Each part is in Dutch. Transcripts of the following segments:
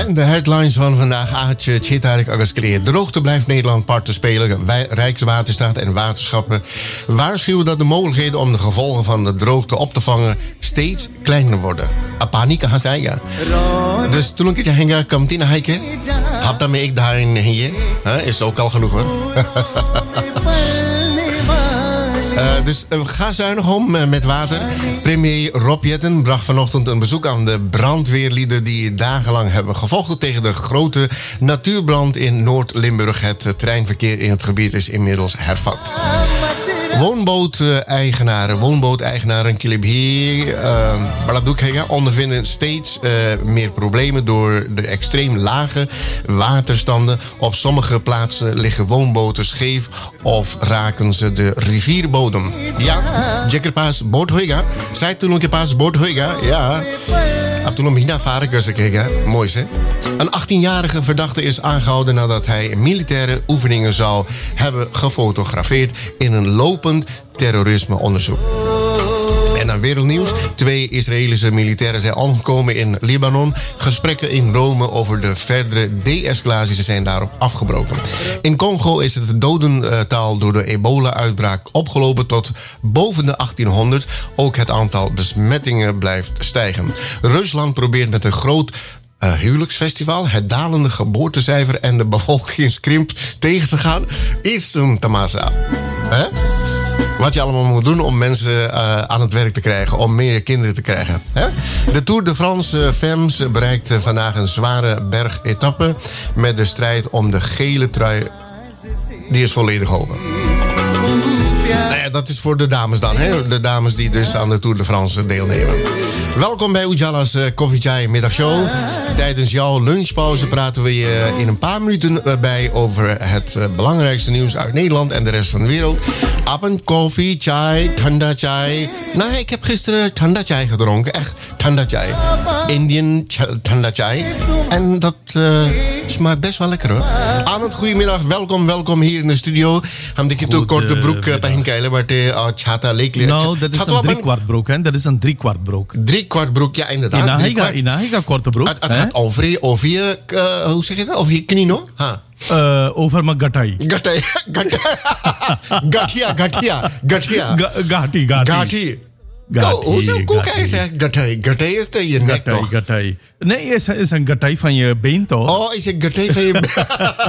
En de headlines van vandaag. Aatje Tjitarik Agaskeleer. Droogte blijft Nederland parten spelen. Rijkswaterstaat en waterschappen waarschuwen dat de mogelijkheden om de gevolgen van de droogte op te vangen steeds kleiner worden. Paniek gaan zij, ja. Dus toen een keertje hangen, komt in hijken. Hap daarmee ik daarin hier. Is ook al genoeg hoor. Dus ga zuinig om met water. Premier Rob Jetten bracht vanochtend een bezoek aan de brandweerlieden die dagenlang hebben gevochten tegen de grote natuurbrand in Noord-Limburg. Het treinverkeer in het gebied is inmiddels hervat. Woonbooteigenaren Kilibhi, ondervinden steeds meer problemen door de extreem lage waterstanden. Op sommige plaatsen liggen woonboten scheef of raken ze de rivierbodem. Ja, zeker pas boot hoega. Zij toen een pas boot hoega. Ja. Toen hina varen kussen. Mooi hè. Een 18-jarige verdachte is aangehouden nadat hij militaire oefeningen zou hebben gefotografeerd in een lopend terrorismeonderzoek. En dan wereldnieuws. 2 Israëlische militairen zijn omgekomen in Libanon. Gesprekken in Rome over de verdere de-escalatie zijn daarop afgebroken. In Congo is het dodental door de ebola-uitbraak opgelopen tot boven de 1800. Ook het aantal besmettingen blijft stijgen. Rusland probeert met een groot huwelijksfestival het dalende geboortecijfer en de bevolkingskrimp tegen te gaan. Is een tamasa. Hè? Wat je allemaal moet doen om mensen aan het werk te krijgen. Om meer kinderen te krijgen. Hè? De Tour de France Femmes bereikt vandaag een zware bergetappe. Met de strijd om de gele trui. Die is volledig open. Nou ja, dat is voor de dames dan. Hè? De dames die dus aan de Tour de France deelnemen. Welkom bij Ujala's Koffie Chai middagshow. Tijdens jouw lunchpauze praten we je in een paar minuten bij over het belangrijkste nieuws uit Nederland en de rest van de wereld. Appen, koffie, chai, thanda chai. Nou, ik heb gisteren thanda chai gedronken. Echt thanda chai. Indian thanda chai. En dat smaakt best wel lekker hoor. Arnold, goedemiddag. Welkom hier in de studio. Hamdikje toe korte broek bij Hinkeilen, waar de chata leek. Nou, dat is een 3/4 broek, hè? Dat is een 3/4 broek. 3/4 broek, ja inderdaad. Ina korte broek. Het gaat over je, hoe zeg je dat? Over je knie, no? Over mijn gatai. Gati. Hoezo koek hij zegt gatai? Gatai is tegen je nek toch? Gatai. Nee, is een gatai van je been toch? Oh, is een gatai van je been?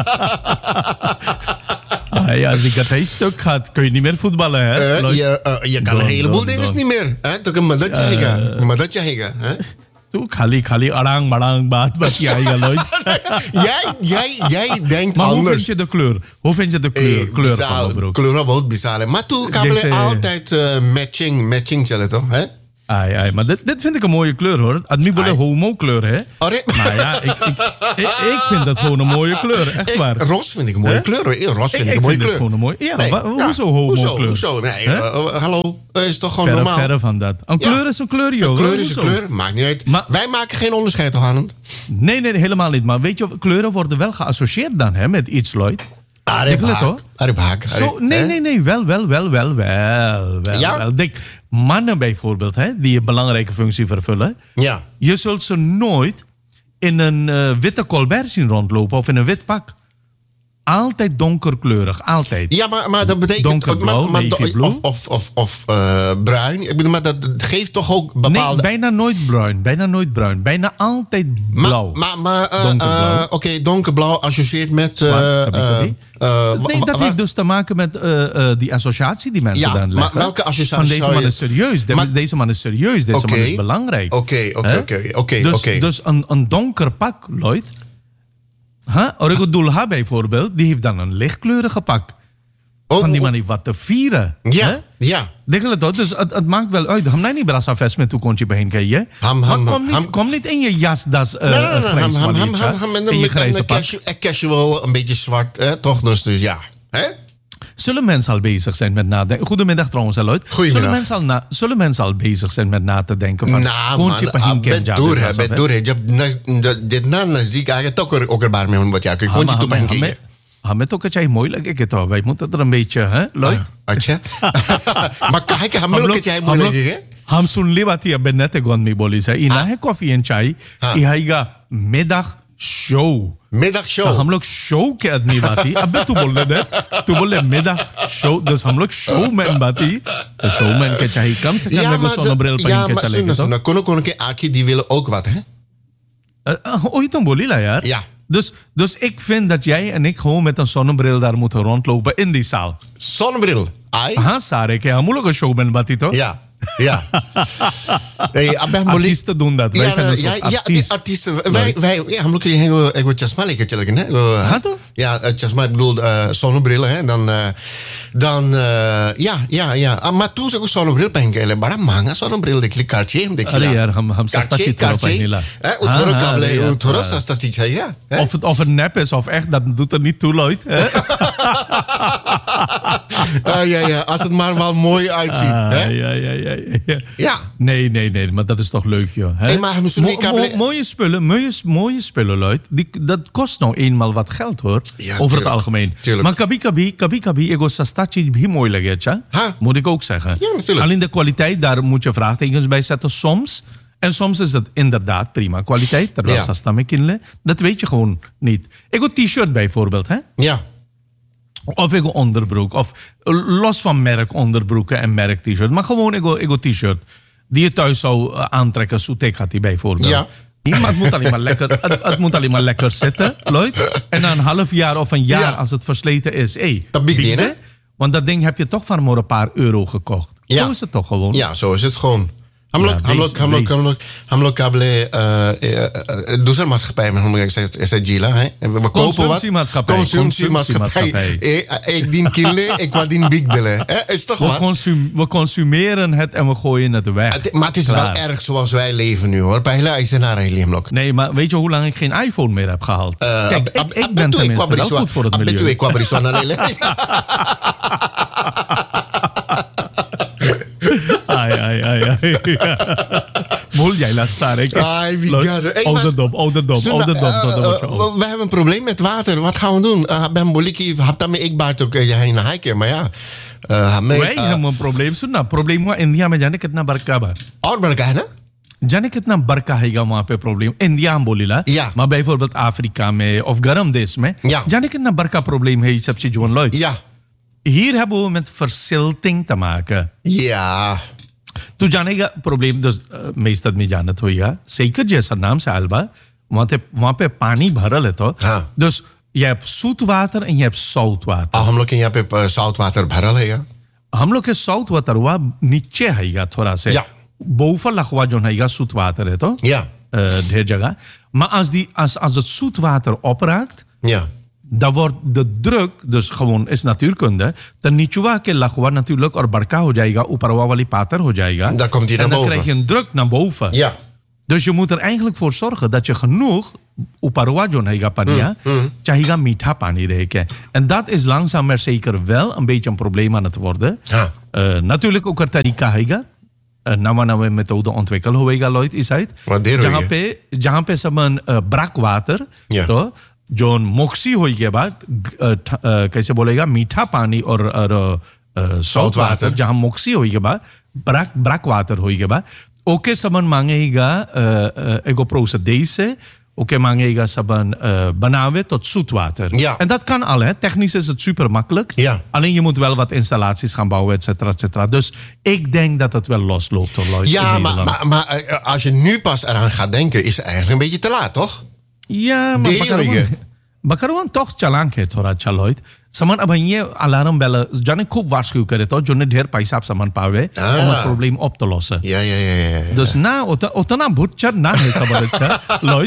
Ja, als die gatai stuk gaat, kun je niet meer voetballen, hè? Je kan een heleboel dingen niet meer. Toch een madatje hega. Toen khali arang marang baat jij nooit. Jij denkt maar anders. Hoe vind je de kleur? Hoe vind je de kleur van de broek? Kleur wordt bizar. Maar toen kan je altijd matching chillen toch? Hè? Ai, maar dit vind ik een mooie kleur hoor. Het niet een homo kleur hè. Maar ja, ik vind dat gewoon een mooie kleur. Echt waar. Ros vind ik een mooie kleur hoor. Ros vind ik een mooie kleur. Gewoon een mooie. Ja, nee, hoezo homo kleur? Hoezo? Nee, hallo. Is toch gewoon normaal? Verre van dat. Een kleur is een kleur joh. Een kleur is een kleur. Maakt niet uit. Maar wij maken geen onderscheid toch aan het? Nee, helemaal niet. Maar weet je, kleuren worden wel geassocieerd dan hè, met iets Lloyd. Aribhaak. Nee. Wel. Ja? Denk, mannen bijvoorbeeld, hè, die een belangrijke functie vervullen. Ja. Je zult ze nooit in een witte colbert zien rondlopen of in een wit pak. Altijd donkerkleurig, altijd. Ja, maar dat betekent donkerblauw, of bruin. Ik bedoel, maar dat geeft toch ook bepaalde. Nee, bijna nooit bruin. Bijna altijd blauw. Maar oké, donkerblauw associeert met. Zwart, dat heeft dus te maken met die associatie die mensen dan leggen. Maar welke associatie? Van deze man is serieus. Deze man is serieus. Deze man is belangrijk. Oké. Dus een donker pak, Lloyd. Origo Dulha bijvoorbeeld, die heeft dan een lichtkleurige pak. Van die man heeft wat te vieren. Ja. Dus het maakt wel uit. Ham niet brasa vest met toekontje bij kan je. Kom niet in je jasdas grijs in je grijze pak. Casual, een beetje zwart, toch? Dus ja. Zullen mensen al bezig zijn met nadenken? Goedemiddag trouwens, Lloyd. Zullen mensen al bezig zijn met na te denken van... Koontje pahin kenja. Dit na zie ik eigenlijk toch ook erbij mee wat ja. Koontje toe pahin kenja. Met ook het jij moeilijk ik het al. Wij moeten er een beetje, hè, Lloyd? Maar kijk, het jij moeilijk hè? Ham sun lewat hier benette gon mi bolis. Ina he koffie en chai. Ihaiga middag show. Middagshow. हम लोग शो के आदमी बाती अबे तू बोल रहे तू बोले मिडा शो दस हम लोग शोमैन बाती तो शोमैन के चाहिए कम से कम मेरे सोनब्रिल पहन के चलेगा तो कोनो के आँखी die willen ook wat hè ooit dan bolila यार ja dus ik vind dat jij en ik gewoon met een zonnebril daar moeten rondlopen in die zaal zonnebril ai हाँ सारे के हम लोग शोमैन बाती तो ja ja. Hey, artiesten doen dat. Wij zijn dus artiesten. Wij हम लोग के यहाँ एक वो चश्मा लेके चले गए ना हाँ तो ja चश्मा ik bedoel zonnebrillen hè dan ja maar toen से को zonnebril पहन के ले बड़ा महंगा zonnebril देख ली Cartier हम देख लिया अरे यार हम सस्ता चीज थोड़ा पहन ला थोड़ा सस्ता चीज है या of het nep is of echt dat doet er niet toe Lloyd ja als het maar wel mooi uitziet hè ja. Nee, maar dat is toch leuk, joh. Hè? Hey, maar mooie spullen, Lloyd. Dat kost nou eenmaal wat geld, hoor. Ja, over het algemeen. Tuurlijk. Maar kabi, ego sastachi bhi mooi lege, moet ik ook zeggen. Ja, natuurlijk. Alleen de kwaliteit, daar moet je vraagtekens bij zetten soms. En soms is het inderdaad prima kwaliteit. Terwijl sasta me kinle. Dat weet je gewoon niet. Ego t-shirt bijvoorbeeld, hè? Ja. Of ego onderbroek. Of los van merk onderbroeken en merk t-shirt. Maar gewoon ego t-shirt. Die je thuis zou aantrekken. Soetek gaat die bijvoorbeeld. Ja. Maar het moet alleen maar lekker zitten, Lloyd. En na een half jaar of een jaar als het versleten is. Dat bieden. Want dat ding heb je toch van maar een paar euro gekocht. Zo is het toch gewoon. Ja, zo is het gewoon. हम लोग काबले दूसरा maatschappij met हम ऐसा जिला है we kopen wat consumptiemaatschappij ik dien kille ik wat dien bigdelen is toch wat we consumeren het en we gooien het weg maar het is wel erg zoals wij leven nu hoor bij Hela nee maar weet je hoe lang ik geen iPhone meer heb gehaald kijk ik ben tenminste wel goed voor het milieu Ai. Mol jij la sare. Ouderdom. We hebben een probleem met water. Wat gaan we doen? Ben boliki hapta me ik baat ook heen naar hiken, maar ja. Wij hebben een probleem. Suna, probleem wa India में जाने कितना बरका बा. और बरका है ना? जाने कितना बरका हैगा वहाँ पे प्रॉब्लम इंडिया में बोलीला मैं bijvoorbeeld अफ्रीका में of गर्म देश में जाने कितना बरका प्रॉब्लम है ये सब चीज़ जोन Loy. Ja. Hier hebben we met verzilting te maken. Ja. तू जानेगा प्रॉब्लम तो मैं में जानत होगा zeker जैसा नाम से आलबा वहाँ पे पानी भरल है तो dus je hebt zoet water en je hebt zout water. हम लोग के यहाँ पे zout water भरल हैगा. हम लोग के zout water हुआ नीचे हैगा थोड़ा से. Ja. Boven lag wat zone हैगा zoet water है तो. Ja. ढेर जगह. Maar als het zoet water opraakt. Ja. Dan wordt de druk, dus gewoon is natuurkunde, dan नीचुआ के लखवा natuurlijk और बड़का हो जाएगा, ऊपरवा वाली पातर हो जाएगा. Dan komt die naar boven. En dan krijg je een druk naar boven. Ja. Dus je moet er eigenlijk voor zorgen dat je genoeg ऊपरवा जो रहेगा पानी, चाहिएगा मीठा पानी रहेगा. En dat is langzaam maar zeker wel een beetje een probleem aan het worden. Natuurlijk ook er tariqa हैगा. नवा methode ontwikkeld होएगा Lloyd is uit. जहाँ पे सब brakwater, तो जो मोक्सी होई के बाद कैसे बोलेगा मीठा पानी और सॉल्ट वाटर जहाँ मोक्सी होई के बाद ब्रैक वाटर होई के बाद ओके सबन मांगेगा एगो procedese oké मांगेगा सबन बनावे tot zoet water. Ja. En dat kan al, hè. Technisch is het super makkelijk. Ja. Alleen je moet wel wat installaties gaan bouwen, et cetera, et cetera. Dus ik denk dat het wel losloopt. Ja, maar als je nu pas eraan gaat denken, is het eigenlijk een beetje te laat, toch? Ja, maar बकरवान toch चलांक है थोड़ा अच्छा Lloyd. सामान अब ये alarm bell जाने खूब वार्षिक करे तो जोने ढेर पैसा आप सामान पावे और problem op te lossen. Ja. Dus na उतना भुच्चर ना है सब अच्छा Lloyd.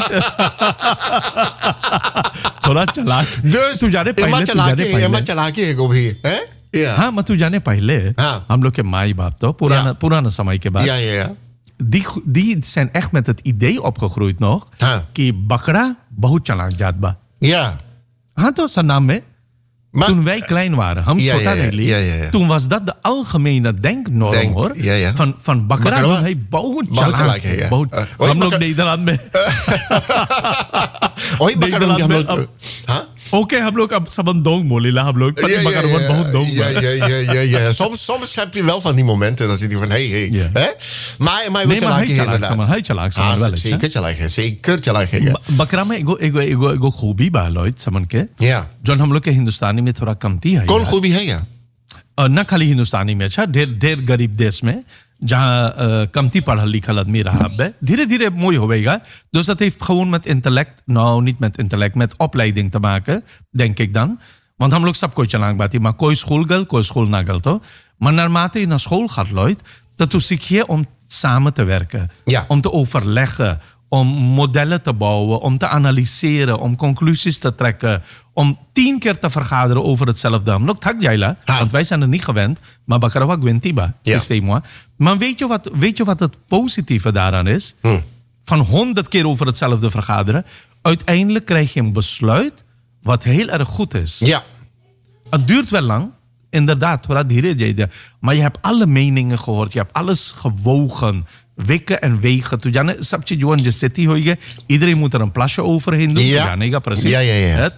थोड़ा चलाक. Dus तू जाने पहले चलाकी है को भी, हैं? या. हाँ, मैं तू जाने पहले हम लोग के माई बाप तो पुराना समय के बाद. Ja. Die zijn echt met het idee opgegroeid nog. कि बकरा बहुत चलाक जात बा. Ja. हाँ तो सनाम में toen wij klein waren, हम छोटा थे, toen was dat de algemene denknorm होor. Van बकरा जो है बहुत चलाक है. हम लोग Nederland में Nederland में Oké, हम लोग अब सबंदोंग बोलेला हम लोग पति मकरवन बहुत dong. Ja. Soms heb je wel van die momenten dat je denkt van hè? Maar nee, maar hij chalak samen wel. Zeker chalak है. बकरा में एगो खूबी बा लॉयड समन के. Ja. जोन हम लोग के हिंदुस्तानी में थोड़ा कमती है. कौन खूबी है क्या? न खाली हिंदुस्तानी में अच्छा ढेर गरीब देश में जहाँ कमती पढ़ा लिखल आदमी रहा बे धीरे धीरे mooi होवेगा. Dus dat heeft gewoon met intellect, nou niet met intellect, met opleiding te maken, denk ik dan. Want हम लोग सब कोई चलांग बाती maar कोई school गल कोई school ना गल तो. Maar naarmate je naar school gaat, Lloyd, dat zie je om samen te werken. Ja. Om te overleggen, om modellen te bouwen, om te analyseren, om conclusies te trekken, om 10 keer te vergaderen over hetzelfde. Look, tak jaila, want wij zijn er niet gewend, maar bakarawa gwentiba, systeem. Maar weet je wat het positieve daaraan is? Van 100 keer over hetzelfde vergaderen, uiteindelijk krijg je een besluit wat heel erg goed is. Ja. Het duurt wel lang, inderdaad, maar je hebt alle meningen gehoord, je hebt alles gewogen. Wikken en wegen. Iedereen moet er een plasje overheen doen. Ja, precies. Ja.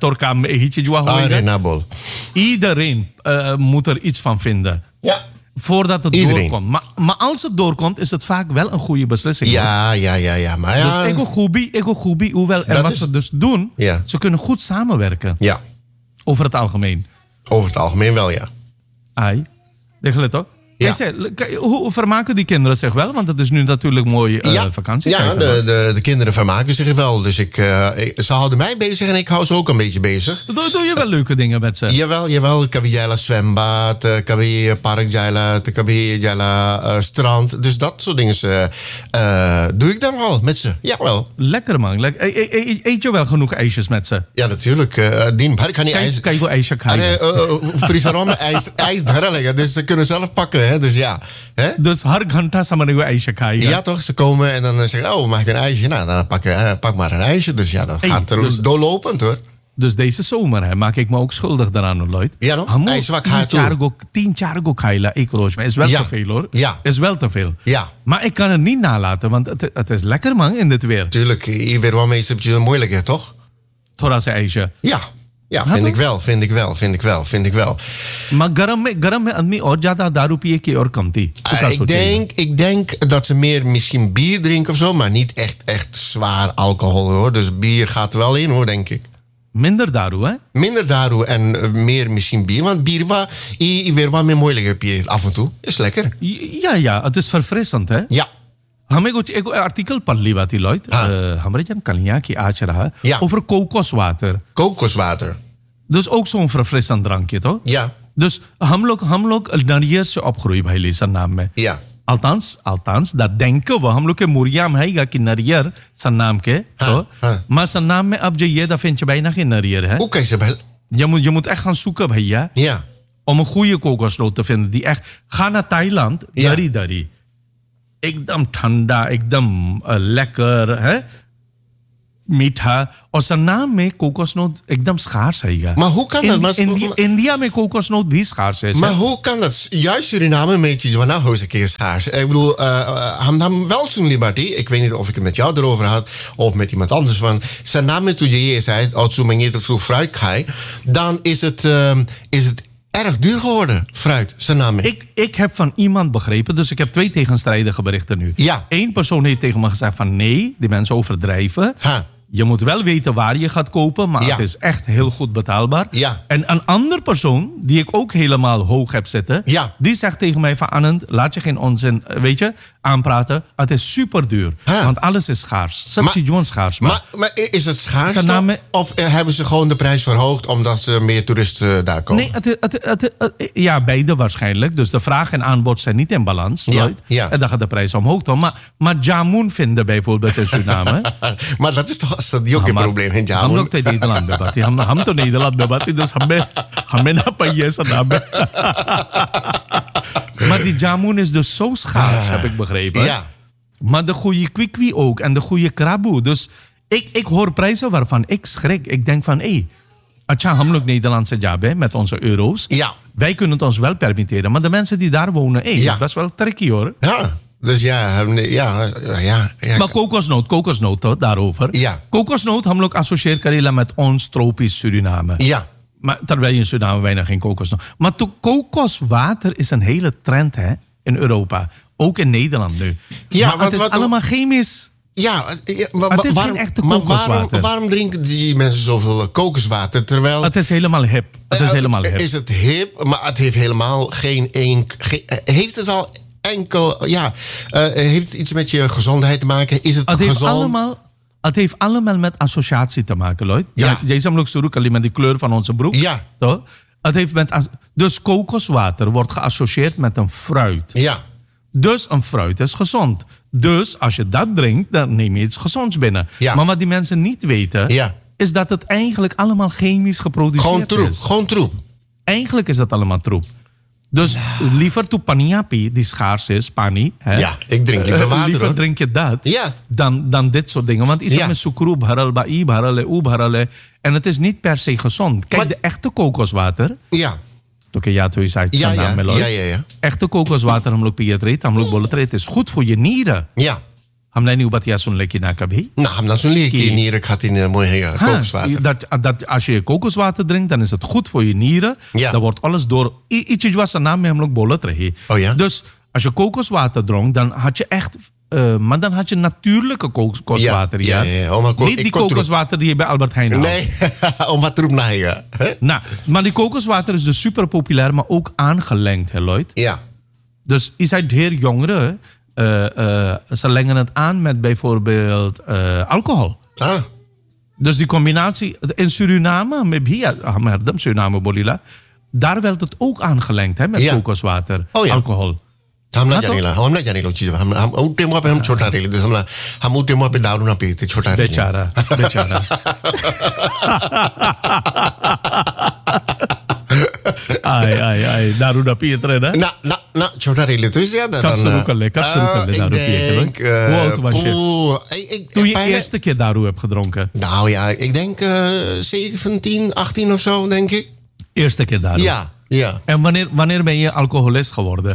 Iedereen moet er iets van vinden. Ja. Voordat het doorkomt. Maar als het doorkomt, is het vaak wel een goede beslissing. Ja. Maar ja. Dus ego goebi, hoewel. En wat ze dus doen, ze kunnen goed samenwerken. Ja. Over het algemeen. Over het algemeen wel, ja. Ai. Degelijk toch? Ja. Hoe vermaken die kinderen zich wel? Want het is nu natuurlijk mooi vakantie. Ja, de kinderen vermaken zich wel. Dus ze houden mij bezig en ik hou ze ook een beetje bezig. Doe je wel leuke dingen met ze? Jawel. Kabijala zwembad, Kabij parkjala, Kabijala strand. Dus dat soort dingen doe ik dan wel met ze. Jawel. Lekker man. Eet je wel genoeg ijsjes met ze? Ja, natuurlijk. Kan je wel ijsje krijgen? Frisarom ijs daar liggen. Dus ze kunnen zelf pakken. Dus ja. Dus har ghanta samen een ijsje krijgen. Ja toch, ze komen en dan zeggen mag ik een ijsje? Nou, dan pak maar een ijsje. Dus ja, dat gaat er doorlopend hoor. Dus deze zomer maak ik me ook schuldig daaraan, Lloyd. Ja no? IJswak gaat toe. 10 chargo kaila, ik roos me. Is wel te veel hoor. Ja. Is wel te veel. Ja. Maar ik kan het niet nalaten, want het is lekker man in dit weer. Tuurlijk, hier weer wel meestal een beetje moeilijk hè, toch? Thora's ijsje. Ja, vind ik wel. Maar garam में आदमी और ज्यादा दारू पिए कि और कमती. Ik denk dat ze meer misschien bier drinken of zo, maar niet echt zwaar alcohol hoor. Dus bier gaat er wel in hoor, denk ik. Minder daru, hè? Minder daru en meer misschien bier. Want bier weer wat meer moeilijk heb je af en toe. Is lekker. Ja, het is verfrissend, hè? Ja. हमें कुछ एक आर्टिकल पढ़ ली बात लॉयड हमारे जन कलियां की आज रहा over kokoswater. Kokoswater. Dus ook zo'n verfrissend drankje toch? Ja. Dus हम लोग नारियल से opgroeid भाई ली सन नाम में. Ja. Althans, dat denken we. हम लोग के मुरिया में है कि नारियल सन नाम के तो maar सन नाम में अब जो ये दा vind je bijna geen नारियल है. Hoe kan je wel? Je moet echt gaan zoeken भैया. Ja. Om een goede kokosnoot te vinden die echt ga naar Thailand, dari. एकदम ठंडा एकदम लेकर है मीठा और सन्नाम में कोकोसनोot एकदम schaars है. Maar hoe kan dat? India में कोकोसनोot भी schaars है. Maar hoe kan dat? Juist Suriname een beetje van nou een keer schaars. Ik bedoel, hem wel zo'n liberty. Ik weet niet of ik het met jou erover had of met iemand anders van. Suriname toen je zei, als zo'n manier dat zo fruit ga, dan is het erg duur geworden, fruit, Suriname. Ik heb van iemand begrepen, dus ik heb 2 tegenstrijdige berichten nu. Ja. 1 persoon heeft tegen me gezegd van nee, die mensen overdrijven. Je moet wel weten waar je gaat kopen, maar het is echt heel goed betaalbaar. Ja. En een ander persoon, die ik ook helemaal hoog heb zitten, die zegt tegen mij van Anand, laat je geen onzin, weet je, aanpraten. Het is super duur, want alles is schaars. Subsidie schaars. Maar is het schaars of hebben ze gewoon de prijs verhoogd omdat er meer toeristen daar komen? Nee, beide waarschijnlijk. Dus de vraag en aanbod zijn niet in balans. Ja. En dan gaat de prijs omhoog. Maar jamun vinden bijvoorbeeld in Suriname. Maar dat is toch ook een probleem in jamun? हम लोग तो नीदरलैंड में बात हम तो नीदरलैंड में बात dus हमें ना पाइए Suriname. Maar die jamun is dus zo schaars, heb ik begrepen. Ja. Maar de goede kwikwi ook en de goede kraboe. Dus ik hoor prijzen waarvan ik schrik. Ik denk van, Acha, हम लोग Nederlandse jabe met onze euro's. Ja. Wij kunnen het ons wel permitteren. Maar de mensen die daar wonen, best wel tricky hoor. Ja. Dus ja. Maar kokosnoot toch, daarover. Ja. Kokosnoot, हम लोग associeert Karela met ons tropisch Suriname. Ja. Maar terwijl je in Suriname bijna geen kokosnoot. Maar kokoswater is een hele trend hè, in Europa. Ook in Nederland nu. Ja, maar het is allemaal chemisch. Ja, het is geen echte kokoswater. Maar waarom drinken die mensen zoveel kokoswater? Terwijl... Het is helemaal hip. Is het hip, maar het heeft helemaal heeft het al enkel... Ja, heeft het iets met je gezondheid te maken? Is het gezond? Het heeft allemaal met associatie te maken, Lloyd. Ja. Jij zou ook zoeken met die kleur van onze broek. Ja. Toch? Het heeft dus kokoswater wordt geassocieerd met een fruit. Ja. Dus een fruit is gezond. Dus als je dat drinkt, dan neem je iets gezonds binnen. Ja. Maar wat die mensen niet weten, is dat het eigenlijk allemaal chemisch geproduceerd is. Gewoon troep. Eigenlijk is dat allemaal troep. Dus liever toe paniapi, die schaars is, pani. Hè? Ja, ik drink liever water. Liever drink je dat dan dit soort dingen. Want is met sucru bharal, ba'i bharale, en het is niet per se gezond. Kijk, de echte kokoswater... Ja. Oké, ja, toen je zei ja. Echte kokoswater, हम लोग पियत रहे, हम लोग बोलते रहे, het is goed voor je nieren. Ja. हमने नहीं बात सुन लेकिन ना कभी. Nou, हमने सुन लिया कि nieren gaat in mooi kokoswater. Dat als je kokoswater drinkt, dan is het goed voor je nieren. Ja. Dan wordt alles door iets was zijn naam, हम लोग बोलत रहे. Oh ja. Dus als je kokoswater dronk, dan had je echt maar dan had je natuurlijke kokoswater. Ja. Niet die kokoswater die je bij Albert Heijn haalt. Nee, om wat troep naar je. Nou, maar die kokoswater is dus super populair, maar ook aangelengd, hè, Lloyd? Ja. Dus je zei heer jongeren, ze lengen het aan met bijvoorbeeld alcohol. Ah. Dus die combinatie, in Suriname, Suriname Bolila, daar werd het ook aangelengd hè, met kokoswater, alcohol. हम ना जाने लो चीज हम उठे मुंह पे हम छोटा रेली तो हम उठे मुंह पे दारू ना पीते छोटा रेली बेचारा आई दारू ना पीते रहे ना छोटा रेली तो ज्यादा कब शुरू कर ले दारू पिए toen je eerste keer daru hebt gedronken? Nou ja, ik denk 17, 18 of zo, denk ik. Eerste keer daru? Ja. Ja. En wanneer ben je alcoholist geworden?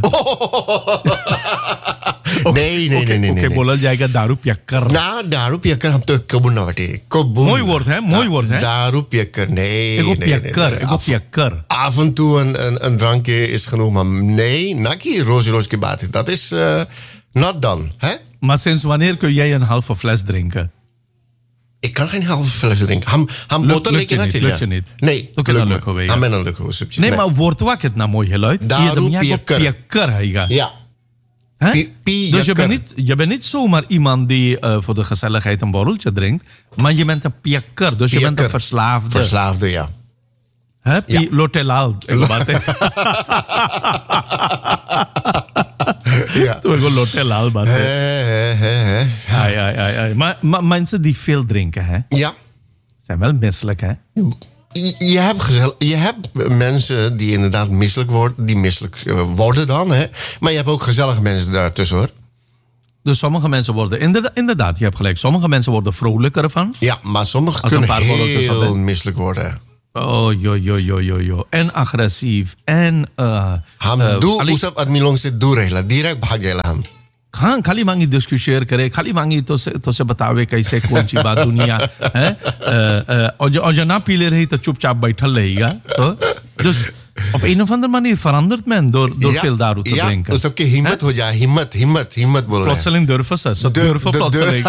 Nee. Oké, बोला जाएगा दारू पियक्कर. Nou, दारू पियक्कर हम तो कबूल ना बटे. Mooi woord, hè? Daरू पियक्कर, nee. Ik go piयक्कर. Af en toe een drankje is genoeg, maar nee, naki roze baat. Dat is not done, hè? Maar sinds wanneer kun jij een halve fles drinken? Ik kan geen halve fles drinken. Lukt je niet? Nee. Nee, maar woord wat het nou mooi geluid? Daru piयक्कर. Ja. Dus je bent niet zomaar iemand die voor de gezelligheid een borreltje drinkt, maar je bent een piयक्कर, dus je bent een verslaafde. Verslaafde, ja. Hè? Lotelal. Ja. Toen ik Lotelal was. Maar mensen die veel drinken, hè? Ja. Zijn wel misselijk, hè? Je hebt mensen die inderdaad misselijk worden dan, hè? Maar je hebt ook gezellige mensen daartussen, hoor. Dus sommige mensen worden, inderdaad, je hebt gelijk, sommige mensen worden vrolijker ervan. Ja, maar sommigen kunnen heel misselijk worden. Oh, yo. En agressief. En... हम दो उस सब आदमी लोगों से दूर रहेला direct भाग जाएला हम. हाँ, खाली मांगी डिस्कशन करे, खाली मांगी तो से बतावे कैसे कौन सी बात दुनिया है और जो ना पी ले रही तो चुपचाप बैठल रहेगा तो op een of andere manier verandert men door veel daru te drinken. Ja, सबकी हिम्मत हो जाए, हिम्मत बोल रहे हैं. Plotseling durven ze durven plotseling.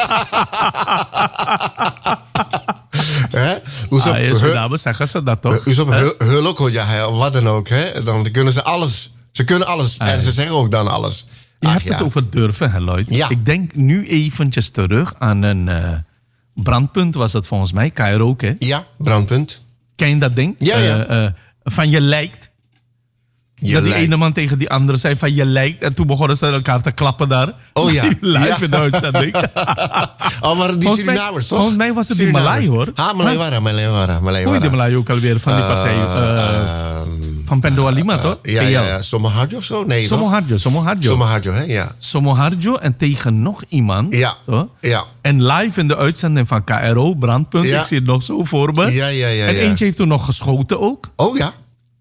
Suriname zeggen ze dat toch? Dus op hulp हो जाए, wat dan ook, hè? Dan kunnen ze alles. Ze kunnen alles. En ze zeggen ook dan alles. Je hebt het over durven, hè, Lloyd? Ja. Ik denk nu eventjes terug aan een brandpunt, was het volgens mij, karaoke. Ja, brandpunt. Ken je dat ding? Ja. Van je lijkt. Dat die ene man tegen die andere zei van je lijkt. En toen begonnen ze elkaar te klappen daar. Oh ja. Live in de uitzending. Maar die Surinamers toch? Volgens mij was het die Malay hoor. Malay. Hoe is die Malay ook alweer van die partij? Van Pendo Alima toch? Ja. Somoharjo of zo? Nee, Somoharjo, hè? Ja. Somoharjo en tegen nog iemand. Ja. Toch? Ja. En live in de uitzending van KRO, brandpunt. Ja. Ik zie het nog zo voor me. Ja. En eentje heeft toen nog geschoten ook. Oh ja.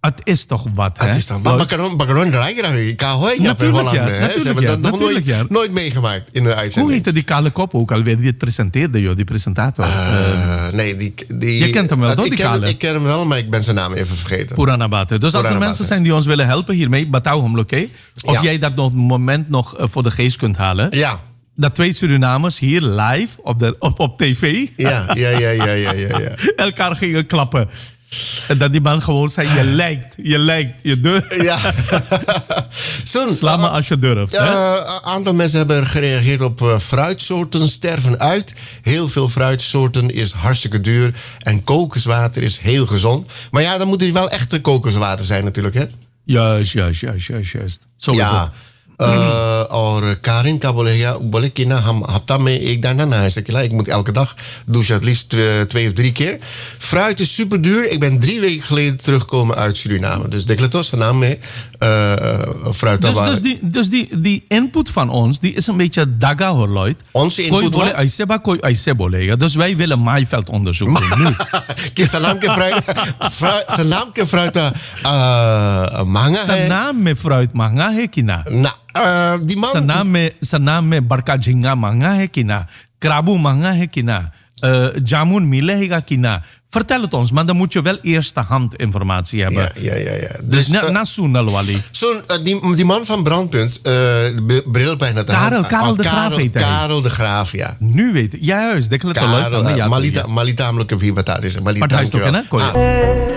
Het is toch wat, hè? Het is toch, maar bakaron rijden, ik kan hoor natuurlijk, ja. Ze hebben dat nog nooit meegemaakt in de uitzending. Hoe heette die kale kop ook alweer die het presenteerde, joh, die presentator? Nee, die... Je kent hem wel, toch, die kale? Ik ken hem wel, maar ik ben zijn naam even vergeten. Purana Bate. Dus als er mensen zijn die ons willen helpen hiermee, batouw hem, oké? Of jij dat nog een moment nog voor de geest kunt halen. Ja. Dat 2 Surinamers hier live op tv... Ja. elkaar gingen klappen. En dat die man gewoon zei, je lijkt, je durft. Ja. Sla me als je durft. Een aantal mensen hebben gereageerd op fruitsoorten sterven uit. Heel veel fruitsoorten is hartstikke duur. En kokoswater is heel gezond. Maar ja, dan moet het wel echte kokoswater zijn natuurlijk, hè? Juist. Sowieso. Ja. और Karin का बोले कि ना हम हफ्ता में एक दाना ना नहा सकेला. Ik moet elke dag douchen, het liefst 2 of 3 keer. Fruit is super duur. Ik ben 3 weken geleden teruggekomen uit Suriname. Dus declatos naam mee. Fruit. Dus die input van ons, die is een beetje daga hoor, Lloyd. Onze input wat? Dus wij willen maaiveld onderzoeken nu. Zijn naam ke fruit manga. Zijn naam met fruit manga he kina. Die man... Zijn naam met barka jinga manga he kina. Krabu manga he kina. Jamun mile he kina. Vertel het ons, maar dan moet je wel eerste hand informatie hebben. Ja. Dus na Soenal Wali. Die man van Brandpunt, bril bijna te Karel de Graaf heet hij. Karel de Graaf, ja. Nu weet ik. Juist, Karel, Malita Amelijke Vibataat is. Maar hij is toch een, hè?